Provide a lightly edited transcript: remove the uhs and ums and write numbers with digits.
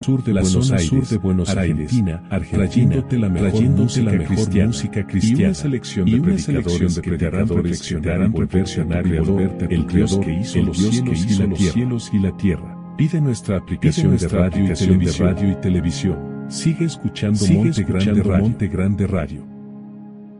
sur de Buenos Aires, Argentina, trayéndote la mejor música cristiana y una selección de predicadores que te harán reflexionar y volverte el Dios que hizo los cielos y la tierra. Pide nuestra aplicación de radio y televisión. Sigue escuchando Monte Grande Radio.